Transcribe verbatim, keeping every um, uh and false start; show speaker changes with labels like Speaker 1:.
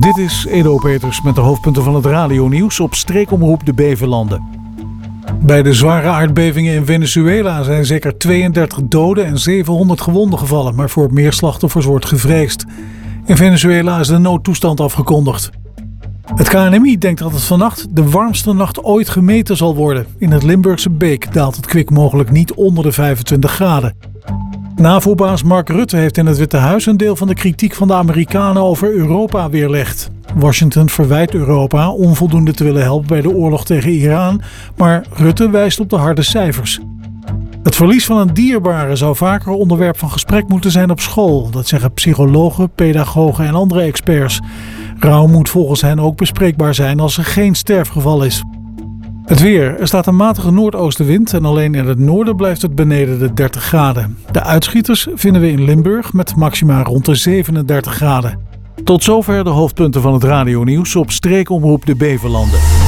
Speaker 1: Dit is Edo Peters met de hoofdpunten van het radionieuws op streekomroep de Bevelanden. Bij de zware aardbevingen in Venezuela zijn zeker tweeëndertig doden en zevenhonderd gewonden gevallen, maar voor meer slachtoffers wordt gevreesd. In Venezuela is de noodtoestand afgekondigd. Het K N M I denkt dat het vannacht de warmste nacht ooit gemeten zal worden. In het Limburgse Beek daalt het kwik mogelijk niet onder de vijfentwintig graden. NAVO-baas Mark Rutte heeft in het Witte Huis een deel van de kritiek van de Amerikanen over Europa weerlegd. Washington verwijt Europa onvoldoende te willen helpen bij de oorlog tegen Iran, maar Rutte wijst op de harde cijfers. Het verlies van een dierbare zou vaker onderwerp van gesprek moeten zijn op school. Dat zeggen psychologen, pedagogen en andere experts. Rouw moet volgens hen ook bespreekbaar zijn als er geen sterfgeval is. Het weer. Er staat een matige noordoostenwind en alleen in het noorden blijft het beneden de dertig graden. De uitschieters vinden we in Limburg met maxima rond de zevenendertig graden. Tot zover de hoofdpunten van het radionieuws op streekomroep de Bevelanden.